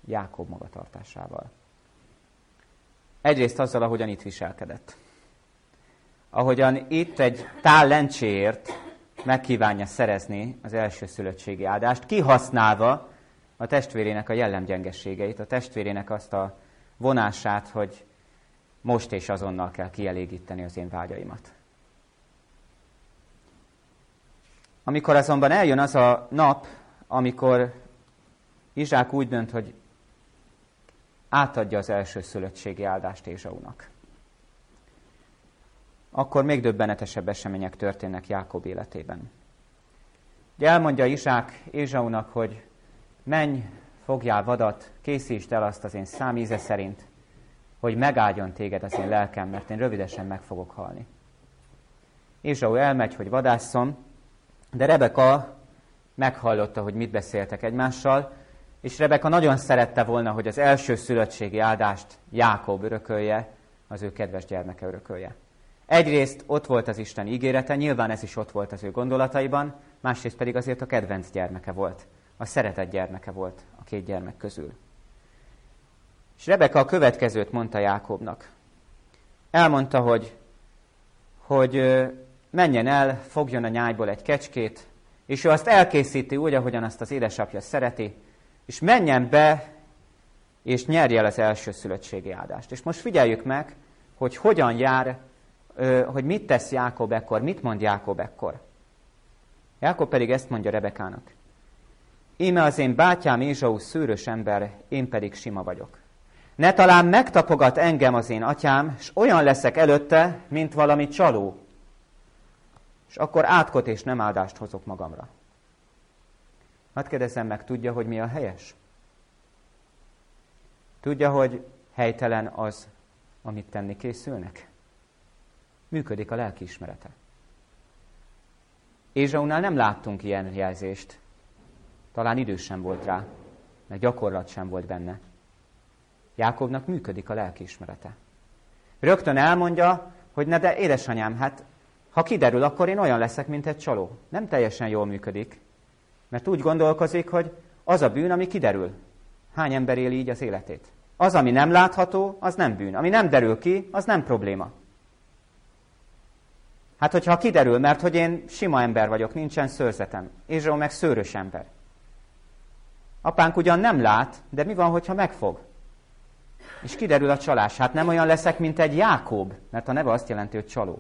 Jákob magatartásával. Egyrészt azzal, ahogyan itt viselkedett. Ahogyan itt egy tál lencséért megkívánja szerezni az elsőszülöttségi áldást, kihasználva a testvérének a jellemgyengességeit, a testvérének azt a vonását, hogy most és azonnal kell kielégíteni az én vágyaimat. Amikor azonban eljön az a nap, amikor Izsák úgy dönt, hogy átadja az elsőszülöttségi áldást Ézsaunak, akkor még döbbenetesebb események történnek Jákob életében. Ugye elmondja Izsák Ézsaunak, hogy menj, fogjál vadat, készítsd el azt az én számíze szerint, hogy megáldjon téged az én lelkem, mert én rövidesen meg fogok halni. Ézsau elmegy, hogy vadásszon, de Rebeka meghallotta, hogy mit beszéltek egymással, és Rebeka nagyon szerette volna, hogy az elsőszülöttségi áldást Jákob örökölje, az ő kedves gyermeke örökölje. Egyrészt ott volt az Isten ígérete, nyilván ez is ott volt az ő gondolataiban, másrészt pedig azért a kedvenc gyermeke volt, a szeretett gyermeke volt a két gyermek közül. És Rebeka a következőt mondta Jákobnak. Elmondta, hogy menjen el, fogjon a nyájból egy kecskét, és ő azt elkészíti úgy, ahogyan azt az édesapja szereti, és menjen be, és nyerje el az elsőszülöttségi áldást. És most figyeljük meg, hogy hogyan jár, hogy mit tesz Jákob ekkor, mit mond Jákob ekkor. Jákob pedig ezt mondja Rebekának. Íme az én bátyám Ézsau szőrös ember, én pedig sima vagyok. Ne talán megtapogat engem az én atyám, s olyan leszek előtte, mint valami csaló. És akkor átkot és nem áldást hozok magamra. Hadd kérdezzem meg, tudja, hogy mi a helyes? Tudja, hogy helytelen az, amit tenni készülnek? Működik a lelkiismerete. Ézsaunál nem láttunk ilyen jelzést. Talán idő sem volt rá, meg gyakorlat sem volt benne. Jákobnak működik a lelkiismerete. Rögtön elmondja, hogy ne de édesanyám, hát ha kiderül, akkor én olyan leszek, mint egy csaló. Nem teljesen jól működik, mert úgy gondolkozik, hogy az a bűn, ami kiderül. Hány ember éli így az életét? Az, ami nem látható, az nem bűn. Ami nem derül ki, az nem probléma. Hát, hogyha kiderül, mert hogy én sima ember vagyok, nincsen szőrzetem, Ézsau meg szőrös ember. Apánk ugyan nem lát, de mi van, hogyha megfog? És kiderül a csalás. Hát nem olyan leszek, mint egy Jákob, mert a neve azt jelenti, hogy csaló.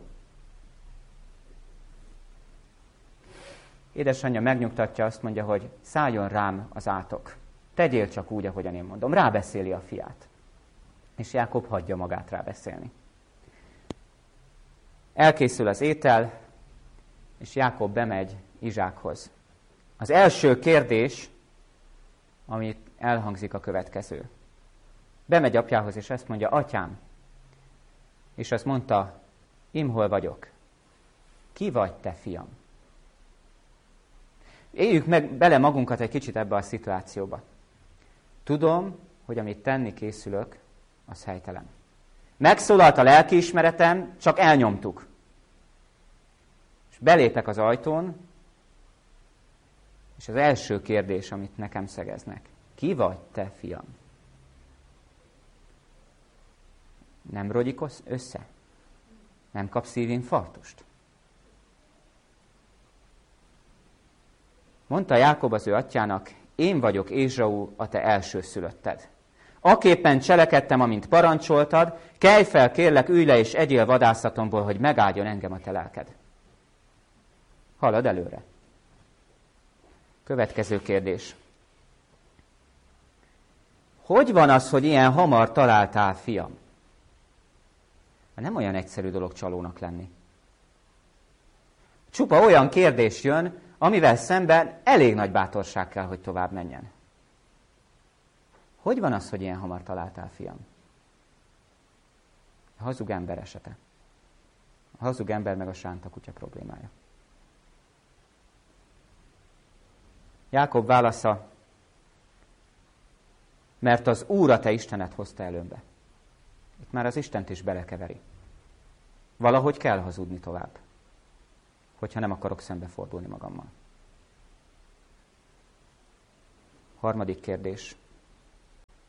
Édesanyja megnyugtatja, azt mondja, hogy szálljon rám az átok. Tegyél csak úgy, ahogyan én mondom. Rábeszéli a fiát. És Jákob hagyja magát rábeszélni. Elkészül az étel, és Jákob bemegy Izsákhoz. Az első kérdés, amit elhangzik, a következő. Bemegy apjához, és ezt mondja, atyám. És azt mondta, hol vagyok? Ki vagy te, fiam? Éljük meg bele magunkat egy kicsit ebbe a szituációba. Tudom, hogy amit tenni készülök, az helytelen. Megszólalt a lelkiismeretem, csak elnyomtuk. És belépek az ajtón, és az első kérdés, amit nekem szegeznek. Ki vagy te, fiam? Nem rogyik össze? Nem kapsz szívinfarktust? Mondta Jákob az ő atyának, én vagyok Ézsau, a te elsőszülötted. Aképpen cselekedtem, amint parancsoltad, kelj fel, kérlek, ülj le és egyél vadászatomból, hogy megáldjon engem a te lelked. Halad előre. Következő kérdés. Hogy van az, hogy ilyen hamar találtál, fiam? Nem olyan egyszerű dolog csalónak lenni. Csupa olyan kérdés jön, amivel szemben elég nagy bátorság kell, hogy tovább menjen. Hogy van az, hogy ilyen hamar találtál, fiam? A hazug ember esete. A hazug ember meg a sánta kutya problémája. Jákob válasza, mert az Úr a te Istenet hozta előmbe. Itt már az Istent is belekeveri. Valahogy kell hazudni tovább, hogyha nem akarok szembefordulni magammal. Harmadik kérdés.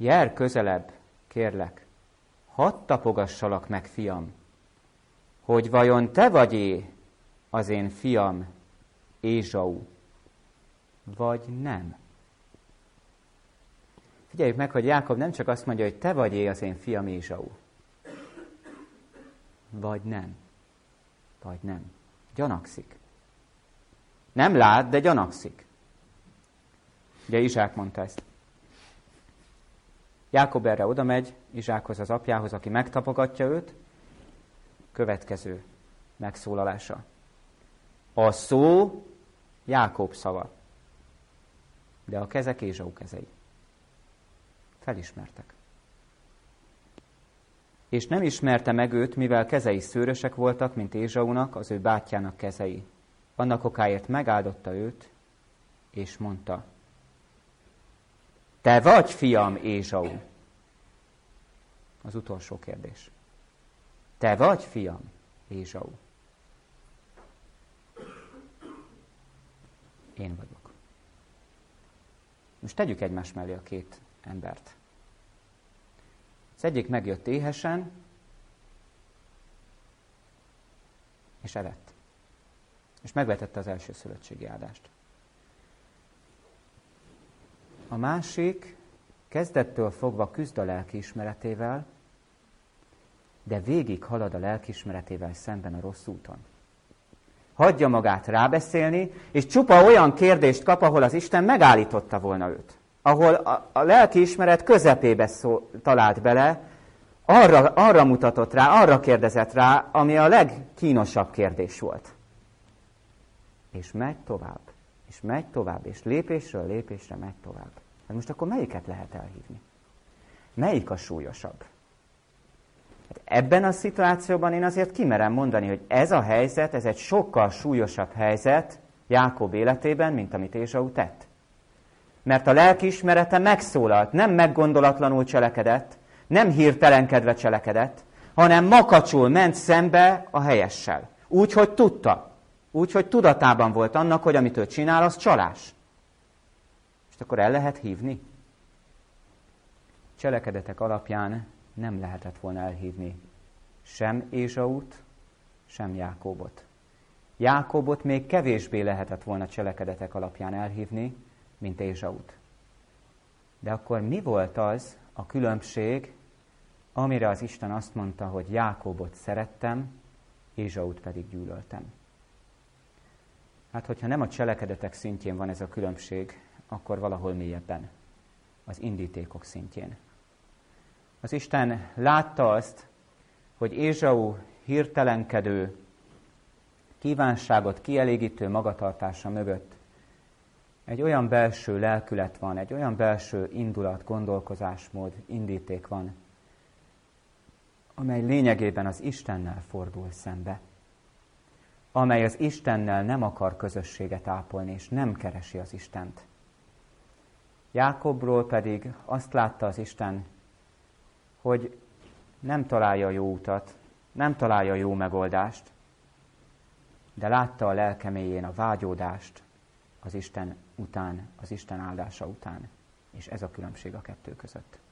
Jár közelebb, kérlek, hadd tapogassalak meg, fiam, hogy vajon te vagy-e az én fiam, Ézsau, vagy nem. Figyeljük meg, hogy Jákob nem csak azt mondja, hogy te vagy-e az én fiam, Ézsau, vagy nem. Vagy nem. Gyanakszik. Nem lát, de gyanakszik. Ugye Izsák mondta ezt. Jákob erre oda megy Izsákhoz, az apjához, aki megtapogatja őt. Következő megszólalása. A szó Jákob szava, de a kezek Ézsau kezei. Felismertek. És nem ismerte meg őt, mivel kezei szőrösek voltak, mint Ézsaunak, az ő bátyjának kezei. Annak okáért megáldotta őt, és mondta, te vagy, fiam, Ézsau? Az utolsó kérdés. Te vagy, fiam, Ézsau? Én vagyok. Most tegyük egymás mellé a két embert. Az egyik megjött éhesen, és evett. És megvetette az első szülöttségi áldást. A másik kezdettől fogva küzd a lelkiismeretével, de végig halad a lelkiismeretével szemben a rossz úton. Hagyja magát rábeszélni, és csupa olyan kérdést kap, ahol az Isten megállította volna őt. Ahol a lelkiismeret közepébe talált bele, arra mutatott rá, arra kérdezett rá, ami a legkínosabb kérdés volt. És megy tovább, és lépésről lépésre megy tovább. Hát most akkor melyiket lehet elhívni? Melyik a súlyosabb? Hát ebben a szituációban én azért kimerem mondani, hogy ez a helyzet, ez egy sokkal súlyosabb helyzet Jákob életében, mint amit Ézsau tett. Mert a lelkiismerete megszólalt, nem meggondolatlanul cselekedett, nem hirtelenkedve cselekedett, hanem makacsul ment szembe a helyessel. Úgy, hogy tudta. Úgy, hogy tudatában volt annak, hogy amit ő csinál, az csalás. És akkor el lehet hívni? Cselekedetek alapján nem lehetett volna elhívni sem Ézsaut, sem Jákobot. Jákobot még kevésbé lehetett volna cselekedetek alapján elhívni, mint Ézsaut. De akkor mi volt az a különbség, amire az Isten azt mondta, hogy Jákobot szerettem, Ézsaut pedig gyűlöltem? Hát, hogyha nem a cselekedetek szintjén van ez a különbség, akkor valahol mélyebben, az indítékok szintjén. Az Isten látta azt, hogy Ézsau hirtelenkedő, kívánságot kielégítő magatartása mögött egy olyan belső lelkület van, egy olyan belső indulat, gondolkozásmód, indíték van, amely lényegében az Istennel fordul szembe, amely az Istennel nem akar közösséget ápolni, és nem keresi az Istent. Jákobról pedig azt látta az Isten, hogy nem találja jó utat, nem találja jó megoldást, de látta a lelke mélyén a vágyódást az Isten után, az Isten áldása után. És ez a különbség a kettő között.